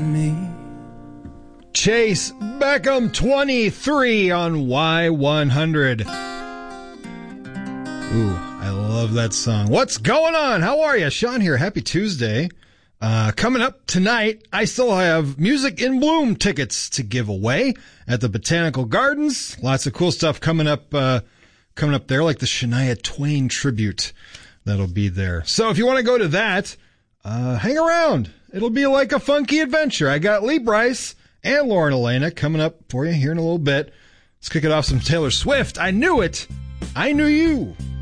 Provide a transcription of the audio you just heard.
me. Chase Beckham 23 on Y100. Ooh, I love that song. What's going on? How are you? Sean here. Happy Tuesday. Coming up tonight, I still have Music in Bloom tickets to give away at the Botanical Gardens. Lots of cool stuff coming up there, like the Shania Twain tribute that'll be there. So if you want to go to that, hang around. It'll be like a funky adventure. I got Lee Brice and Lauren Elena coming up for you here in a little bit. Let's kick it off some Taylor Swift. I knew it. I knew you.